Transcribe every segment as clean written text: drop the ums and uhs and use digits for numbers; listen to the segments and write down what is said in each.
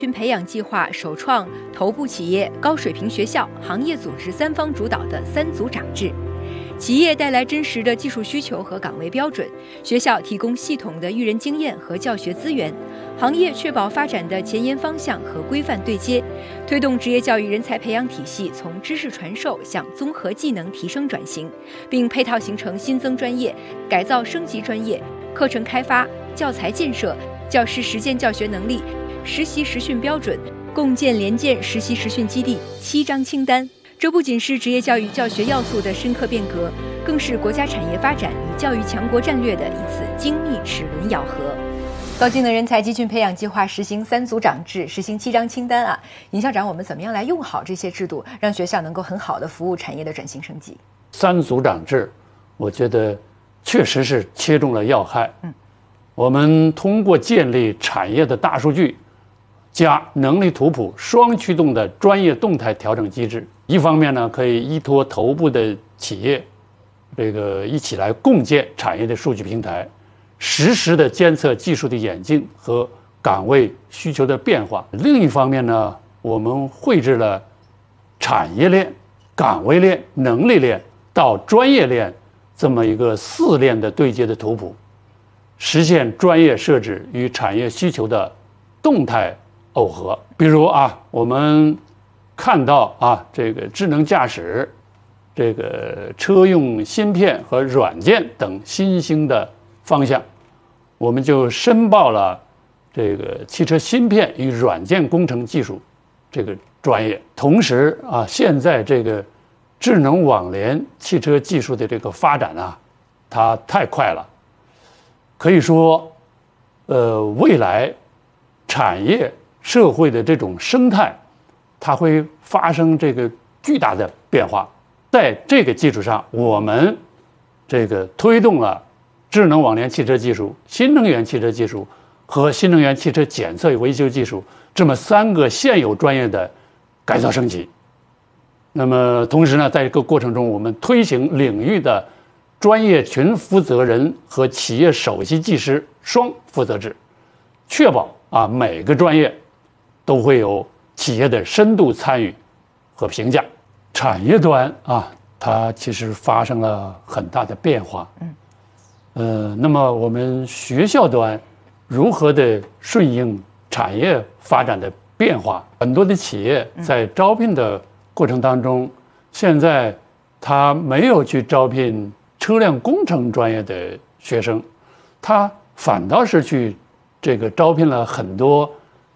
军培养计划首创头部企业、高水平学校、行业组织三方主导的3组长制。企业带来真实的技术需求和岗位标准，学校提供系统的育人经验和教学资源，行业确保发展的前沿方向和规范对接，推动职业教育人才培养体系从知识传授向综合技能提升转型，并配套形成新增专业、改造升级专业、课程开发、教材建设、教师实践教学能力、实习实训标准，共建联建实习实训基地7张清单。这不仅是职业教育教学要素的深刻变革，更是国家产业发展与教育强国战略的一次精密齿轮咬合。高技能人才集群培养计划实行3组长制，实行7张清单啊！尹校长，我们怎么样来用好这些制度，让学校能够很好的服务产业的转型升级 ？3组长制，我觉得确实是切中了要害。我们通过建立产业的大数据加能力图谱双驱动的专业动态调整机制，一方面呢，可以依托头部的企业，一起来共建产业的数据平台，实时的监测技术的演进和岗位需求的变化。另一方面呢，我们绘制了产业链、岗位链、能力链到专业链这么一个4链的对接的图谱，实现专业设置与产业需求的动态耦合。比如我们看到智能驾驶、车用芯片和软件等新兴的方向，我们就申报了汽车芯片与软件工程技术这个专业。同时现在智能网联汽车技术的这个发展它太快了，可以说未来产业社会的这种生态它会发生巨大的变化。在这个基础上，我们推动了智能网联汽车技术、新能源汽车技术和新能源汽车检测与维修技术这么3个现有专业的改造升级。那么同时呢，在这个过程中，我们推行领域的专业群负责人和企业首席技师双负责制，确保每个专业都会有企业的深度参与和评价。产业端它其实发生了很大的变化。那么我们学校端如何的顺应产业发展的变化？很多的企业在招聘的过程当中，现在他没有去招聘车辆工程专业的学生，他反倒是去招聘了很多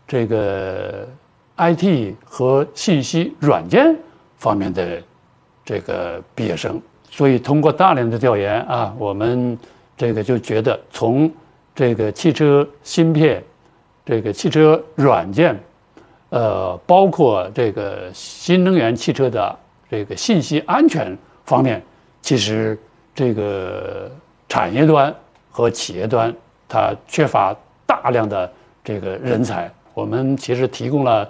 IT 和信息软件方面的毕业生。所以通过大量的调研我们就觉得从汽车芯片、汽车软件，包括新能源汽车的信息安全方面，其实产业端和企业端它缺乏大量的人才。我们其实提供了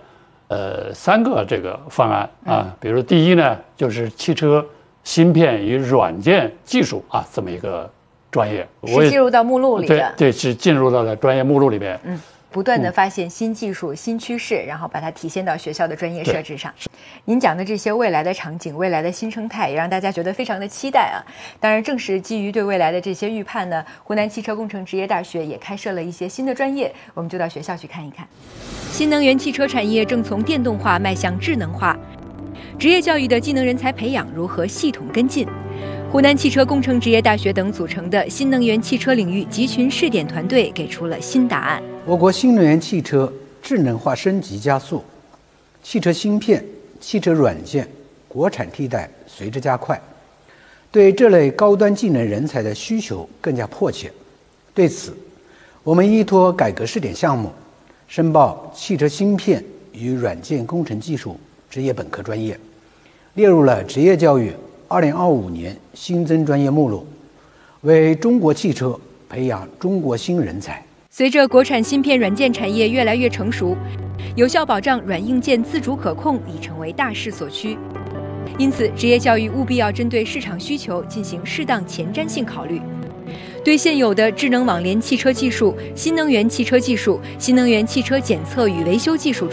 3个方案比如第一呢，就是汽车芯片与软件技术这么一个专业， 是进入到目录里的。 对，是进入到了专业目录里面。 不断的发现新技术、新趋势，然后把它体现到学校的专业设置上。您讲的这些未来的场景、未来的新生态，也让大家觉得非常的期待当然，正是基于对未来的这些预判呢，湖南汽车工程职业大学也开设了一些新的专业，我们就到学校去看一看。新能源汽车产业正从电动化迈向智能化，职业教育的技能人才培养如何系统跟进？湖南汽车工程职业大学等组成的新能源汽车领域集群试点团队给出了新答案。 我国新能源汽车智能化升级加速，汽车芯片、汽车软件国产替代随之加快，对这类高端技能人才的需求更加迫切。对此，我们依托改革试点项目，申报汽车芯片与软件工程技术职业本科专业，列入了职业教育2025年新增专业目录，为中国汽车培养中国新人才。 随着国产芯片软件产业越来越成熟，有效保障软硬件自主可控已成为大势所趋。因此，职业教育务必要针对市场需求进行适当前瞻性考虑，对现有的智能网联汽车技术、新能源汽车技术、新能源汽车检测与维修技术